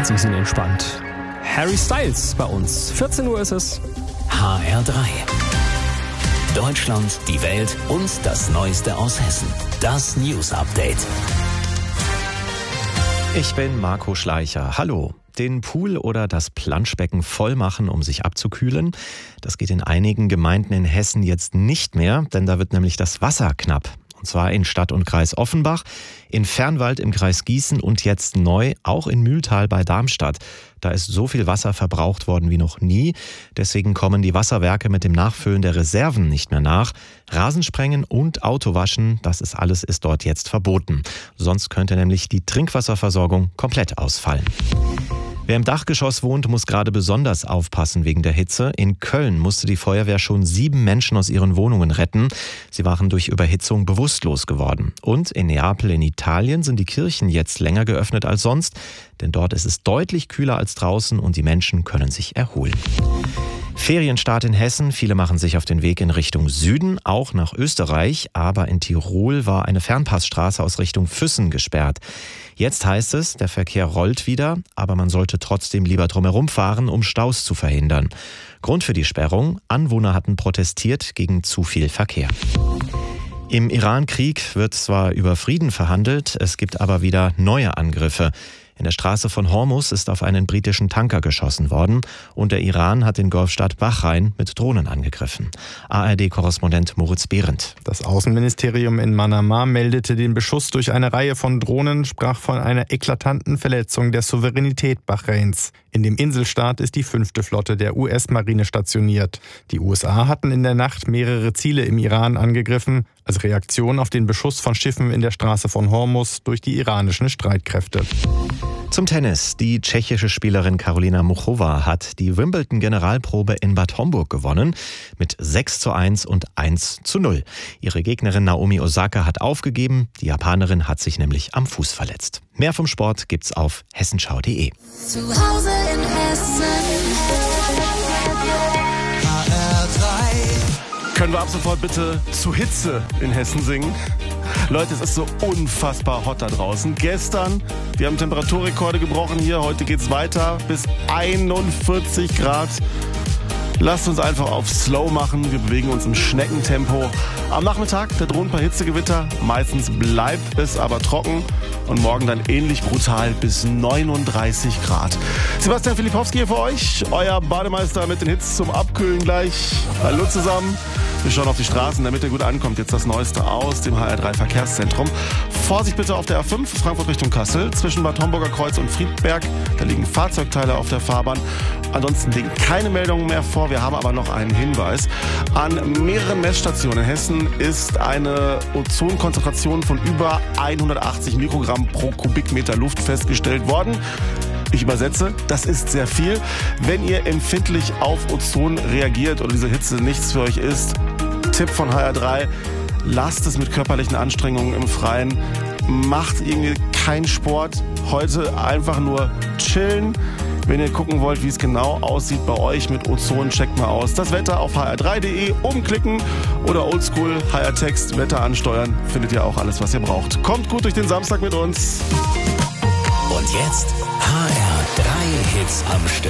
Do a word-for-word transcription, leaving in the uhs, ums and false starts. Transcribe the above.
Sie sind entspannt. Harry Styles bei uns. vierzehn Uhr ist es. H R drei. Deutschland, die Welt und das Neueste aus Hessen. Das News Update. Ich bin Marco Schleicher. Hallo. Den Pool oder das Planschbecken voll machen, um sich abzukühlen. Das geht in einigen Gemeinden in Hessen jetzt nicht mehr, denn da wird nämlich das Wasser knapp. Und zwar in Stadt und Kreis Offenbach, in Fernwald im Kreis Gießen und jetzt neu auch in Mühltal bei Darmstadt. Da ist so viel Wasser verbraucht worden wie noch nie. Deswegen kommen die Wasserwerke mit dem Nachfüllen der Reserven nicht mehr nach. Rasensprengen und Autowaschen, das ist alles ist dort jetzt verboten. Sonst könnte nämlich die Trinkwasserversorgung komplett ausfallen. Wer im Dachgeschoss wohnt, muss gerade besonders aufpassen wegen der Hitze. In Köln musste die Feuerwehr schon sieben Menschen aus ihren Wohnungen retten. Sie waren durch Überhitzung bewusstlos geworden. Und in Neapel in Italien sind die Kirchen jetzt länger geöffnet als sonst, denn dort ist es deutlich kühler als draußen und die Menschen können sich erholen. Ferienstart in Hessen. Viele machen sich auf den Weg in Richtung Süden, auch nach Österreich. Aber in Tirol war eine Fernpassstraße aus Richtung Füssen gesperrt. Jetzt heißt es, der Verkehr rollt wieder, aber man sollte trotzdem lieber drumherum fahren, um Staus zu verhindern. Grund für die Sperrung: Anwohner hatten protestiert gegen zu viel Verkehr. Im Iran-Krieg wird zwar über Frieden verhandelt, es gibt aber wieder neue Angriffe. In der Straße von Hormuz ist auf einen britischen Tanker geschossen worden und der Iran hat den Golfstaat Bahrain mit Drohnen angegriffen. A R D-Korrespondent Moritz Behrendt. Das Außenministerium in Manama meldete den Beschuss durch eine Reihe von Drohnen, sprach von einer eklatanten Verletzung der Souveränität Bahrains. In dem Inselstaat ist die fünfte Flotte der U S-Marine stationiert. Die U S A hatten in der Nacht mehrere Ziele im Iran angegriffen, als Reaktion auf den Beschuss von Schiffen in der Straße von Hormuz durch die iranischen Streitkräfte. Zum Tennis. Die tschechische Spielerin Karolina Muchova hat die Wimbledon-Generalprobe in Bad Homburg gewonnen mit sechs zu eins und eins zu null. Ihre Gegnerin Naomi Osaka hat aufgegeben. Die Japanerin hat sich nämlich am Fuß verletzt. Mehr vom Sport gibt's auf hessenschau punkt de. Zu Hause in Hessen. H R drei. Können wir ab sofort bitte zu Hitze in Hessen singen? Leute, es ist so unfassbar hot da draußen. Gestern, wir haben Temperaturrekorde gebrochen hier. Heute geht's weiter bis einundvierzig Grad. Lasst uns einfach auf Slow machen. Wir bewegen uns im Schneckentempo. Am Nachmittag, da drohen ein paar Hitzegewitter. Meistens bleibt es aber trocken. Und morgen dann ähnlich brutal bis neununddreißig Grad. Sebastian Filipowski hier für euch. Euer Bademeister mit den Hits zum Abkühlen gleich. Hallo zusammen. Wir schauen auf die Straßen, damit ihr gut ankommt. Jetzt das Neueste aus dem H R drei Verkehrszentrum. Vorsicht bitte auf der A fünf, Frankfurt Richtung Kassel, zwischen Bad Homburger Kreuz und Friedberg. Da liegen Fahrzeugteile auf der Fahrbahn. Ansonsten liegen keine Meldungen mehr vor. Wir haben aber noch einen Hinweis. An mehreren Messstationen in Hessen ist eine Ozonkonzentration von über hundertachtzig Mikrogramm pro Kubikmeter Luft festgestellt worden. Ich übersetze, das ist sehr viel. Wenn ihr empfindlich auf Ozon reagiert oder diese Hitze nichts für euch ist, Tipp von H R drei, lasst es mit körperlichen Anstrengungen im Freien. Macht irgendwie keinen Sport. Heute einfach nur chillen. Wenn ihr gucken wollt, wie es genau aussieht bei euch mit Ozon, checkt mal aus. Das Wetter auf h r drei punkt de, umklicken oder oldschool H R-Text, Wetter ansteuern. Findet ihr auch alles, was ihr braucht. Kommt gut durch den Samstag mit uns. Und jetzt H R drei Hits am Stück.